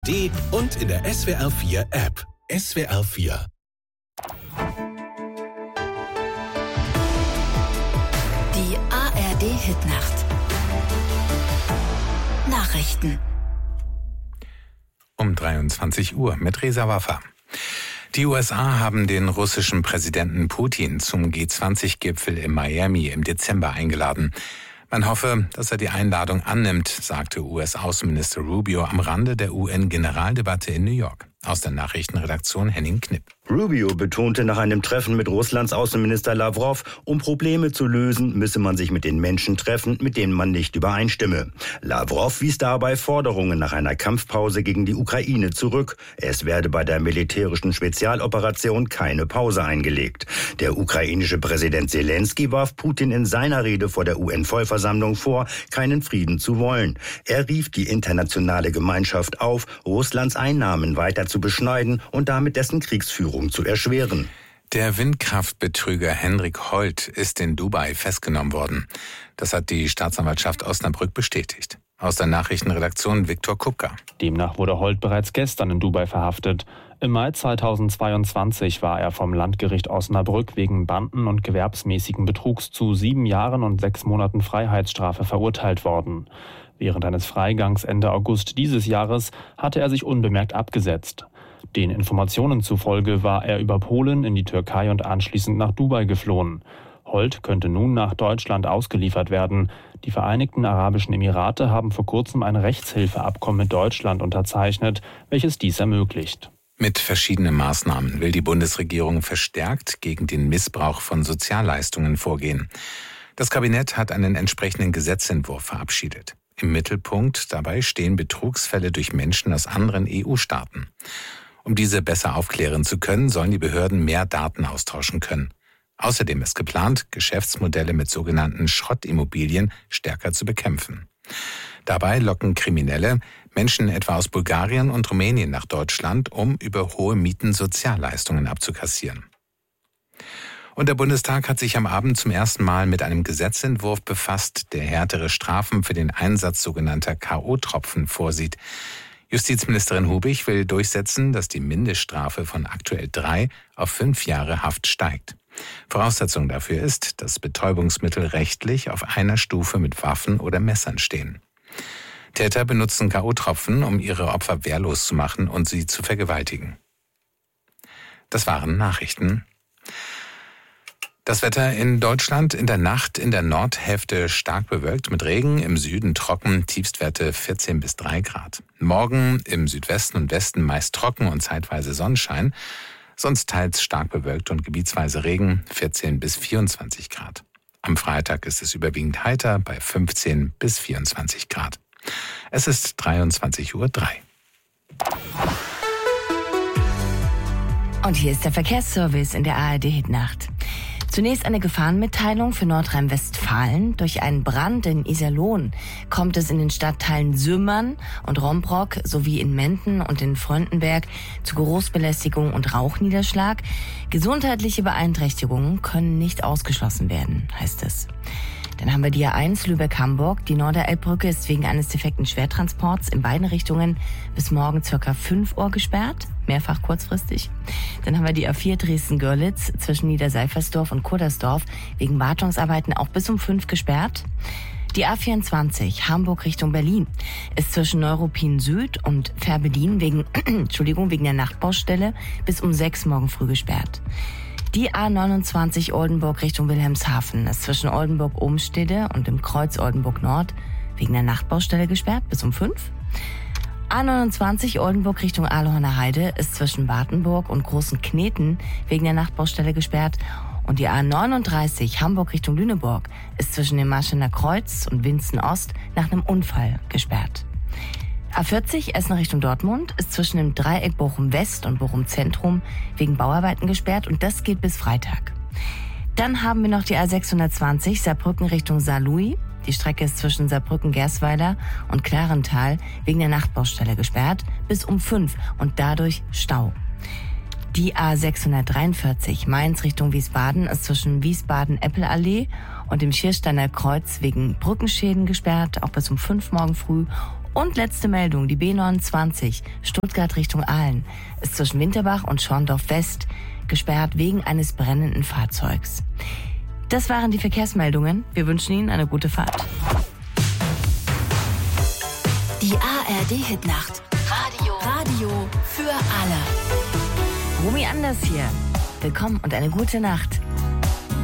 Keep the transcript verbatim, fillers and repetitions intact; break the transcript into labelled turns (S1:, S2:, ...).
S1: Die und in der S W R vier App. S W R vier.
S2: Die A R D-Hitnacht. Nachrichten.
S3: Um dreiundzwanzig Uhr mit Reza Waffa. Die U S A haben den russischen Präsidenten Putin zum G zwanzig Gipfel in Miami im Dezember eingeladen. Man hoffe, dass er die Einladung annimmt, sagte U S-Außenminister Rubio am Rande der U N-Generaldebatte in New York. Aus der Nachrichtenredaktion Henning Knipp.
S4: Rubio betonte nach einem Treffen mit Russlands Außenminister Lavrov, um Probleme zu lösen, müsse man sich mit den Menschen treffen, mit denen man nicht übereinstimme. Lavrov wies dabei Forderungen nach einer Kampfpause gegen die Ukraine zurück. Es werde bei der militärischen Spezialoperation keine Pause eingelegt. Der ukrainische Präsident Zelensky warf Putin in seiner Rede vor der U N-Vollversammlung vor, keinen Frieden zu wollen. Er rief die internationale Gemeinschaft auf, Russlands Einnahmen weiter zu beschneiden und damit dessen Kriegsführung zu erschweren.
S3: Der Windkraftbetrüger Henrik Holt ist in Dubai festgenommen worden. Das hat die Staatsanwaltschaft Osnabrück bestätigt. Aus der Nachrichtenredaktion Viktor Kupka.
S5: Demnach wurde Holt bereits gestern in Dubai verhaftet. Im Mai zweitausendzweiundzwanzig war er vom Landgericht Osnabrück wegen Banden- und gewerbsmäßigen Betrugs zu sieben Jahren und sechs Monaten Freiheitsstrafe verurteilt worden. Während eines Freigangs Ende August dieses Jahres hatte er sich unbemerkt abgesetzt. Den Informationen zufolge war er über Polen in die Türkei und anschließend nach Dubai geflohen. Holt könnte nun nach Deutschland ausgeliefert werden. Die Vereinigten Arabischen Emirate haben vor kurzem ein Rechtshilfeabkommen mit Deutschland unterzeichnet, welches dies ermöglicht.
S3: Mit verschiedenen Maßnahmen will die Bundesregierung verstärkt gegen den Missbrauch von Sozialleistungen vorgehen. Das Kabinett hat einen entsprechenden Gesetzentwurf verabschiedet. Im Mittelpunkt dabei stehen Betrugsfälle durch Menschen aus anderen E U-Staaten. Um diese besser aufklären zu können, sollen die Behörden mehr Daten austauschen können. Außerdem ist geplant, Geschäftsmodelle mit sogenannten Schrottimmobilien stärker zu bekämpfen. Dabei locken Kriminelle Menschen etwa aus Bulgarien und Rumänien nach Deutschland, um über hohe Mieten Sozialleistungen abzukassieren. Und der Bundestag hat sich am Abend zum ersten Mal mit einem Gesetzentwurf befasst, der härtere Strafen für den Einsatz sogenannter K O-Tropfen vorsieht. Justizministerin Hubig will durchsetzen, dass die Mindeststrafe von aktuell drei auf fünf Jahre Haft steigt. Voraussetzung dafür ist, dass Betäubungsmittel rechtlich auf einer Stufe mit Waffen oder Messern stehen. Täter benutzen K O-Tropfen, um ihre Opfer wehrlos zu machen und sie zu vergewaltigen. Das waren Nachrichten. Das Wetter in Deutschland: in der Nacht in der Nordhälfte stark bewölkt mit Regen, im Süden trocken, Tiefstwerte vierzehn bis drei Grad. Morgen im Südwesten und Westen meist trocken und zeitweise Sonnenschein, sonst teils stark bewölkt und gebietsweise Regen, vierzehn bis vierundzwanzig Grad. Am Freitag ist es überwiegend heiter bei fünfzehn bis vierundzwanzig Grad. Es ist dreiundzwanzig Uhr drei.
S6: Und hier ist der Verkehrsservice in der A R D-Hitnacht. Zunächst eine Gefahrenmitteilung für Nordrhein-Westfalen. Durch einen Brand in Iserlohn kommt es in den Stadtteilen Sümmern und Rombrock sowie in Menden und in Fröndenberg zu Geruchsbelästigung und Rauchniederschlag. Gesundheitliche Beeinträchtigungen können nicht ausgeschlossen werden, heißt es. Dann haben wir die A eins Lübeck-Hamburg. Die Norderelbbrücke ist wegen eines defekten Schwertransports in beiden Richtungen bis morgen circa fünf Uhr gesperrt, mehrfach kurzfristig. Dann haben wir die A vier Dresden-Görlitz zwischen Niederseifersdorf und Kuddersdorf wegen Wartungsarbeiten auch bis um fünf gesperrt. Die A vierundzwanzig Hamburg Richtung Berlin ist zwischen Neuruppin Süd und Fährberlin wegen, Entschuldigung, wegen der Nachtbaustelle bis um sechs morgen früh gesperrt. Die A neunundzwanzig Oldenburg Richtung Wilhelmshaven ist zwischen Oldenburg-Ohmstede und dem Kreuz Oldenburg Nord wegen der Nachtbaustelle gesperrt bis um fünf. A neunundzwanzig Oldenburg Richtung Ahlhorner Heide ist zwischen Wartenburg und Großen Kneten wegen der Nachtbaustelle gesperrt. Und die A neununddreißig Hamburg Richtung Lüneburg ist zwischen dem Marschener Kreuz und Winzen Ost nach einem Unfall gesperrt. A vierzig Essen Richtung Dortmund ist zwischen dem Dreieck Bochum West und Bochum Zentrum wegen Bauarbeiten gesperrt und das geht bis Freitag. Dann haben wir noch die A sechshundertzwanzig Saarbrücken Richtung Saarlouis. Die Strecke ist zwischen Saarbrücken-Gersweiler und Klarental wegen der Nachtbaustelle gesperrt bis um fünf und dadurch Stau. Die A sechshundertdreiundvierzig Mainz Richtung Wiesbaden ist zwischen Wiesbaden-Eppelallee und dem Schiersteiner Kreuz wegen Brückenschäden gesperrt, auch bis um fünf morgen früh. Und letzte Meldung, die B neunundzwanzig, Stuttgart Richtung Aalen, ist zwischen Winterbach und Schorndorf West gesperrt wegen eines brennenden Fahrzeugs. Das waren die Verkehrsmeldungen. Wir wünschen Ihnen eine gute Fahrt.
S2: Die A R D-Hitnacht. Radio. Radio für alle.
S6: Romy Anders hier. Willkommen und eine gute Nacht.